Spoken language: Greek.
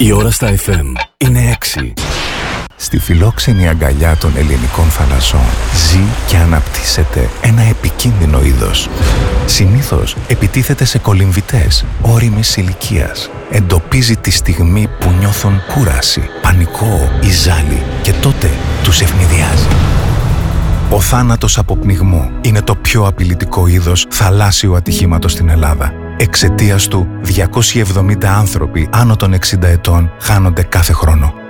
Η ώρα στα FM είναι 6. Στη φιλόξενη αγκαλιά των ελληνικών θαλασσών ζει και αναπτύσσεται ένα επικίνδυνο είδος. Συνήθως επιτίθεται σε κολυμβητές ώριμης ηλικίας. Εντοπίζει τη στιγμή που νιώθουν κούραση, πανικό ή ζάλι και τότε τους ευνηδιάζει. Ο θάνατος από πνιγμό είναι το πιο απειλητικό είδος θαλάσσιου ατυχήματος στην Ελλάδα. Εξαιτίας του, 270 άνθρωποι άνω των 60 ετών χάνονται κάθε χρόνο.